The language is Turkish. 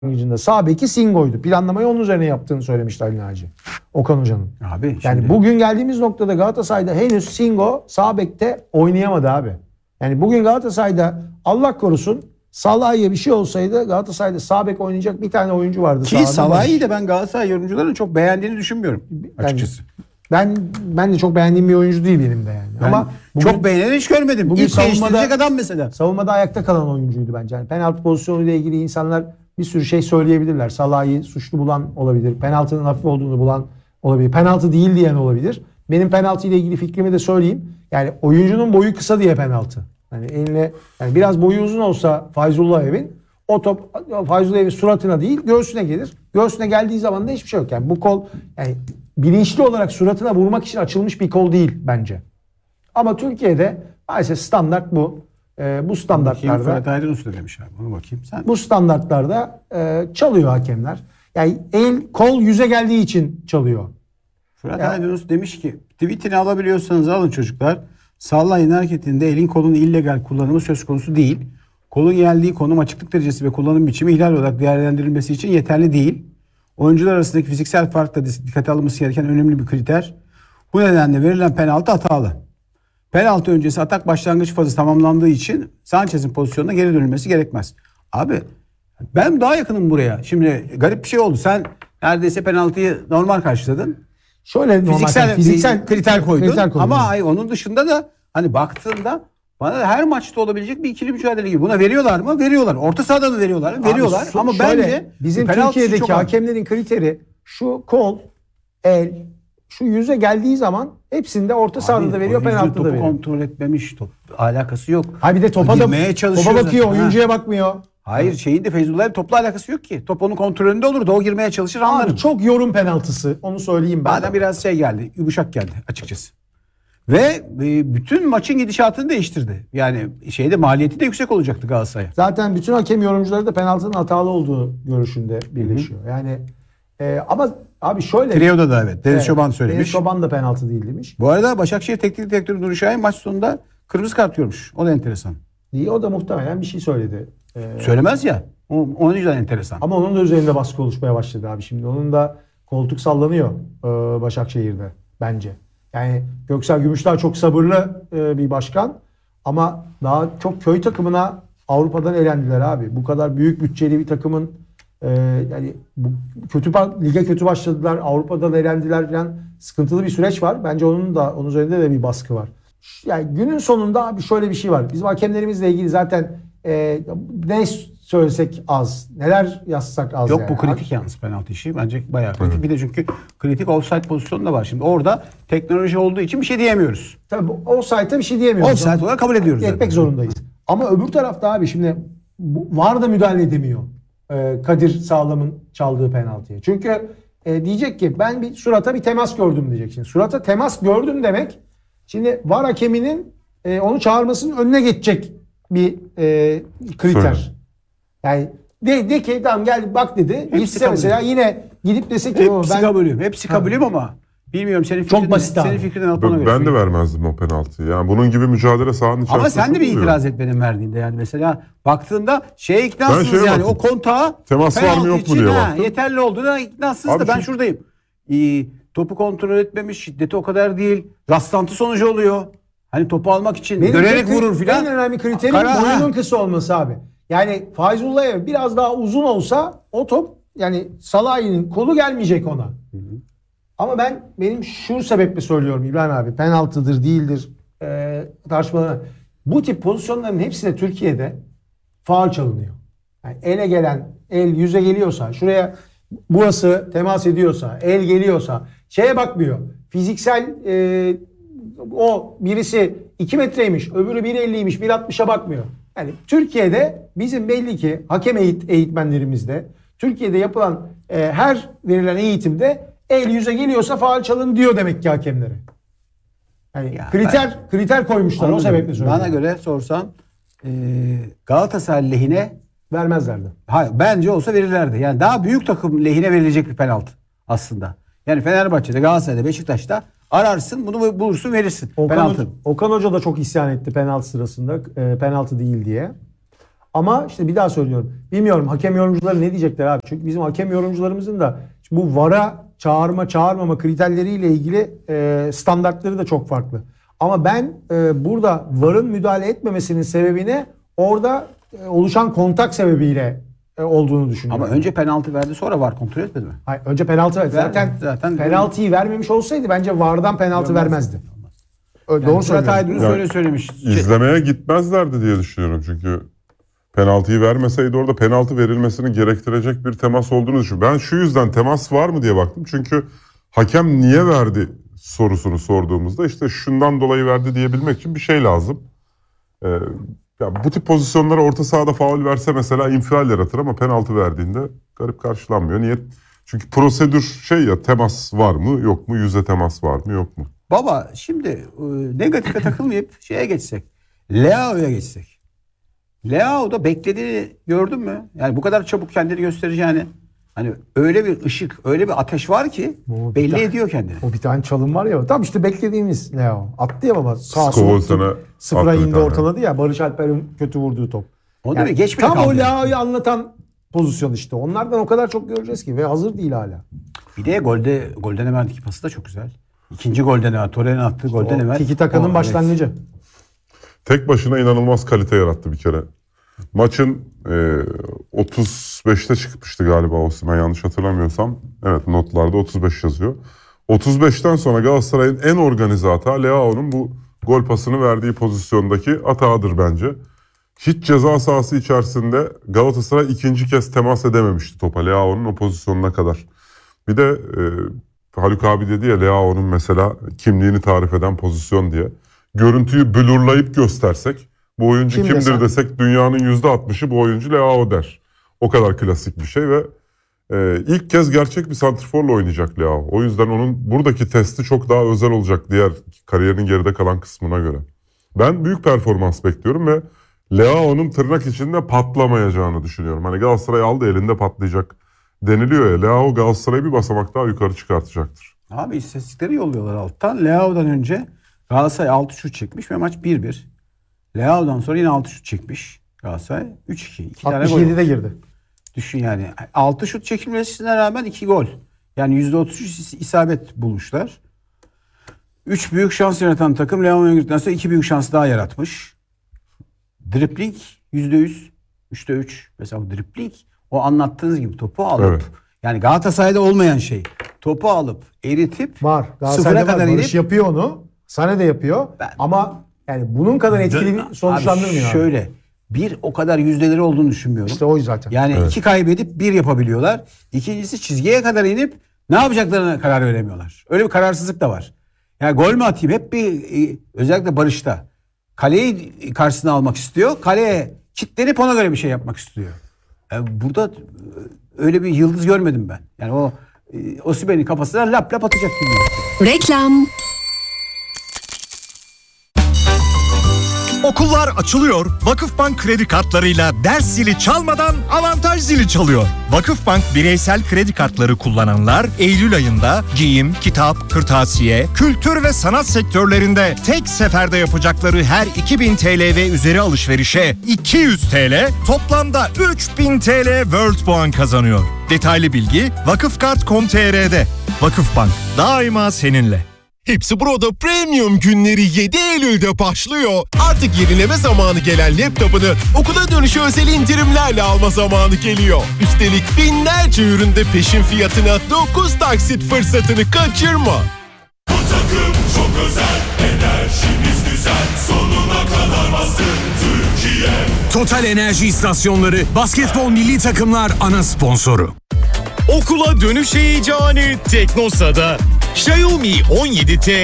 başlangıcında sağ beki Singo'ydu. Planlamayı onun üzerine yaptığını söylemişti Ali Naci. Okan Hoca'nın. Abi Yani şimdi... bugün geldiğimiz noktada Galatasaray'da henüz Singo sağ bekte oynayamadı abi. Yani bugün Galatasaray'da Allah korusun Salah'a bir şey olsaydı Galatasaray'da sağ bek oynayacak bir tane oyuncu vardı. Ki Salah'ı da ben Galatasaray yorumcularının çok beğendiğini düşünmüyorum açıkçası. Ben de çok beğendiğim bir oyuncu değil benim de yani. Ben ama bugün, çok beğeneni hiç görmedim. Bugün İlk değiştirecek adam mesela. Savunmada ayakta kalan oyuncuydu bence. Yani penaltı pozisyonuyla ilgili insanlar bir sürü şey söyleyebilirler. Salah'ı suçlu bulan olabilir. Penaltının hafif olduğunu bulan olabilir. Penaltı değil diyen olabilir. Benim penaltı ile ilgili fikrimi de söyleyeyim. Yani oyuncunun boyu kısa diye penaltı. Yani eline yani biraz boyu uzun olsa Fayzullah Evin o top Fayzullah Evin suratına değil göğsüne gelir. Göğsüne geldiği zaman da hiçbir şey yok. Yani bu kol yani bilinçli olarak suratına vurmak için açılmış bir kol değil bence. Ama Türkiye'de maalesef standart bu. Bu standartlarda Fırat Aydınus da demiş abi. Onu bakayım sen. Bu standartlarda çalıyor hakemler. Yani kol yüze geldiği için çalıyor. Fırat Aydınus demiş ki tweetini alabiliyorsanız alın çocuklar. Salah'ın hareketinde elin kolun illegal kullanımı söz konusu değil. Kolun geldiği konum, açıklık derecesi ve kullanım biçimi ihlal olarak değerlendirilmesi için yeterli değil. Oyuncular arasındaki fiziksel fark da dikkate alınması gereken önemli bir kriter. Bu nedenle verilen penaltı hatalı. Penaltı öncesi atak başlangıç fazı tamamlandığı için Sanchez'in pozisyonuna geri dönülmesi gerekmez. Abi ben daha yakınım buraya. Şimdi garip bir şey oldu. Sen neredeyse penaltıyı normal karşıladın. Şöyle fiziksel kriter koydun. Ama yani. onun dışında da hani baktığında bana da her maçta olabilecek bir ikili mücadele gibi. Buna veriyorlar mı? Veriyorlar. Orta sahada da veriyorlar mı? Veriyorlar. Ama bence bizim Türkiye'deki hakemlerin kriteri şu kol, el, şu yüze geldiği zaman hepsinde orta sahada da veriyor, penaltıda da veriyor. Topu kontrol etmemiş, top alakası yok. Ha bir de topa bakıyor, oyuncuya bakmıyor. Hayır, şeyin de Feyzullah'ın topla alakası yok ki. Top onun kontrolünde olurdu. O girmeye çalışır anlarım. Abi çok yorum penaltısı. Onu söyleyeyim ben. Bana biraz şey geldi. Yumuşak geldi açıkçası. Ve bütün maçın gidişatını değiştirdi. Yani maliyeti de yüksek olacaktı Galatasaray'a. Zaten bütün hakem yorumcuları da penaltının hatalı olduğu görüşünde birleşiyor. Yani ama abi şöyle. Trio'da da evet. Deniz Çoban söylemiş. Deniz Çoban da penaltı değil demiş. Bu arada Başakşehir Teknik Direktörü Nuri Şahin maç sonunda kırmızı kart görmüş. O da enteresan. O da muhtemelen bir şey söyledi. Söylemez ya. Onun yüzden enteresan. Ama onun da üzerinde baskı oluşmaya başladı abi. Şimdi onun da koltuk sallanıyor Başakşehir'de bence. Yani Göksel Gümüşdağ çok sabırlı bir başkan. Ama daha çok köy takımına Avrupa'dan elendiler abi. Bu kadar büyük bütçeli bir takımın yani lige kötü başladılar. Avrupa'dan elendiler falan. Sıkıntılı bir süreç var. Bence onun üzerinde de bir baskı var. Yani günün sonunda abi şöyle bir şey var. Bizim hakemlerimizle ilgili zaten ne söylesek az. Neler yazsak az. Yok yani. Bu kritik yalnız penaltı işi. Bence bayağı kritik. Evet. Bir de çünkü kritik offside pozisyonu da var. Şimdi orada teknoloji olduğu için bir şey diyemiyoruz. Tabii offside'a bir şey diyemiyoruz. Offside olarak kabul ediyoruz. Etmek zorundayız. Ama öbür tarafta abi şimdi VAR da müdahale edemiyor. Kadir Sağlam'ın çaldığı penaltıya. Çünkü diyecek ki ben bir surata bir temas gördüm diyecek. Şimdi surata temas gördüm demek şimdi VAR hakeminin onu çağırmasının önüne geçecek bir kriter. Söyle. Yani de ki tamam gel bak dedi. Hepsi mesela yine gidip dese ki hepsi kabulüm ama bilmiyorum senin fikrin. Çok basit abi. Senin fikrinden alıp ona göre. Ben de vermezdim o penaltıyı. Yani bunun gibi mücadele sahanın içerisinde. Ama sen de bir itiraz et benim verdiğinde yani mesela baktığında iknasınız yani o kontağa temas var mı yok mu diye baktım. Yeterli olduğuna iknasınız da ben şuradayım. Topu kontrol etmemiş, şiddeti o kadar değil. Rastlantı sonucu oluyor. Hani topu almak için görerek vurur filan. En önemli kriterim boyunun kısa olması abi. Yani Fayzullah biraz daha uzun olsa o top yani Salah'ın kolu gelmeyecek ona. Ama benim şu sebeple söylüyorum İbrahim abi. Penaltıdır değildir tartışmalar. Bu tip pozisyonların hepsine Türkiye'de faul çalınıyor. Yani el yüze geliyorsa şuraya burası temas ediyorsa el geliyorsa bakmıyor. Fiziksel o birisi 2 metreymiş öbürü 1.50'ymiş 1.60'a bakmıyor. Yani Türkiye'de bizim belli ki hakem eğitmenlerimizde Türkiye'de yapılan her verilen eğitimde el yüze geliyorsa faul çalın diyor demek ki hakemlere. Yani kriter koymuşlar o sebeple söylüyorum. Bana göre sorsan Galatasaray lehine vermezlerdi. Hayır bence olsa verirlerdi. Yani daha büyük takım lehine verilecek bir penaltı aslında. Yani Fenerbahçe'de, Galatasaray'da, Beşiktaş'ta ararsın bunu bulursun verirsin. Okan Hoca da çok isyan etti penaltı sırasında penaltı değil diye. Ama işte bir daha söylüyorum. Bilmiyorum hakem yorumcuları ne diyecekler abi. Çünkü bizim hakem yorumcularımızın da bu VAR'a çağırmama kriterleriyle ilgili standartları da çok farklı. Ama ben burada VAR'ın müdahale etmemesinin sebebini orada oluşan kontak sebebiyle olduğunu düşünüyorum. Ama önce penaltı verdi, sonra VAR kontrol etmedi mi? Hayır, önce penaltı verdi. Zaten penaltıyı vermemiş olsaydı bence VAR'dan penaltı vermezdi. Yani Doğru Murat söylüyorsun. Aydınus öyle söylemiş. İzlemeye gitmezlerdi diye düşünüyorum çünkü penaltıyı vermeseydi orada penaltı verilmesini gerektirecek bir temas olduğunu düşünüyorum. Ben şu yüzden temas var mı diye baktım. Çünkü hakem niye verdi sorusunu sorduğumuzda işte şundan dolayı verdi diyebilmek için bir şey lazım. Ya bu tip pozisyonlara orta sahada faul verse mesela infial yaratır ama penaltı verdiğinde garip karşılanmıyor. Niye? Çünkü prosedür temas var mı yok mu, yüze temas var mı yok mu? Baba şimdi negatife takılmayıp şeye geçsek. Leao'ya geçsek. Leao'da beklediğini gördün mü? Yani bu kadar çabuk kendini göstereceğini. Hani öyle bir ışık, öyle bir ateş var ki belli ediyor kendini. O bir tane çalım var ya. Tam işte beklediğimiz Leo. Attı ya baba. Sağ Skol sol sıfıra indi ortaladı ya. Barış Alper'in kötü vurduğu top. O da geç bile tam kaldı. o Leo'yu anlatan pozisyon işte. Onlardan o kadar çok göreceğiz ki ve hazır değil hala. Bir de golden evvelki pası da çok güzel. İkinci golden evvel, Torreira'nın attığı golden evvel. Tiki Taka'nın başlangıcı. Evet. Tek başına inanılmaz kalite yarattı bir kere. Maçın 35'te çıkmıştı galiba Osimhen, yanlış hatırlamıyorsam. Evet, notlarda 35 yazıyor. 35'ten sonra Galatasaray'ın en organize hata Leao'nun bu gol pasını verdiği pozisyondaki hatağıdır bence. Hiç ceza sahası içerisinde Galatasaray ikinci kez temas edememişti topa Leao'nun o pozisyonuna kadar. Bir de Haluk abi dedi ya Leao'nun mesela kimliğini tarif eden pozisyon diye. Görüntüyü blurlayıp göstersek bu oyuncu kimdir desek dünyanın %60'ı bu oyuncu Leao der. O kadar klasik bir şey ve ilk kez gerçek bir santrforla oynayacak Leao. O yüzden onun buradaki testi çok daha özel olacak diğer kariyerinin geride kalan kısmına göre. Ben büyük performans bekliyorum ve Leao'nun tırnak içinde patlamayacağını düşünüyorum. Hani Galatasaray aldı elinde patlayacak deniliyor ya. Leao Galatasaray'ı bir basamak daha yukarı çıkartacaktır. Abi istatistikleri yolluyorlar alttan. Leao'dan önce Galatasaray 6 şut çekmiş ve maç 1-1. Leao'dan sonra yine 6 şut çekmiş Galatasaray. 3-2. 2 tane gol. 67'de girdi. Düşün yani. 6 şut çekilmesine rağmen 2 gol. Yani %33 isabet bulmuşlar. 3 büyük şans yaratan takım Leao'ya girdikten sonra 2 büyük şans daha yaratmış. Dribling %100. 3'te 3. Mesela bu dribling o anlattığınız gibi topu alıp yani Galatasaray'da olmayan şey. Topu alıp eritip var. Sıfıra kadar inip. Barış yapıyor onu. Sane de yapıyor. Ama yani bunun kadar etkili bir sonuçlandırmıyor. Abi şöyle bir o kadar yüzdeleri olduğunu düşünmüyorum. İşte o zaten. Yani 2 kaybedip 1 yapabiliyorlar. İkincisi çizgiye kadar inip ne yapacaklarına karar veremiyorlar. Öyle bir kararsızlık da var. Yani gol mü atayım? Hep bir özellikle Barış'ta. Kaleyi karşısına almak istiyor. Kaleye kilitlenip ona göre bir şey yapmak istiyor. Yani burada öyle bir yıldız görmedim ben. Yani o Osimhen'in kafasına lap lap atacak gibi. Reklam. Okullar açılıyor. Vakıfbank kredi kartlarıyla ders zili çalmadan avantaj zili çalıyor. Vakıfbank bireysel kredi kartları kullananlar Eylül ayında giyim, kitap, kırtasiye, kültür ve sanat sektörlerinde tek seferde yapacakları her 2000 TL ve üzeri alışverişe 200 TL, toplamda 3000 TL World Puan kazanıyor. Detaylı bilgi vakıfkart.com.tr'de. Vakıfbank daima seninle. Hepsi Burada Premium günleri 7 Eylül'de başlıyor. Artık yenileme zamanı gelen laptopunu okula dönüşü özel indirimlerle alma zamanı geliyor. Üstelik binlerce üründe peşin fiyatına 9 taksit fırsatını kaçırma. Bu takım çok özel, enerjimiz güzel, sonuna kadar basın Türkiye. Total Enerji İstasyonları basketbol milli takımlar ana sponsoru. Okula dönüş heyecanı Teknosa'da. Xiaomi 17T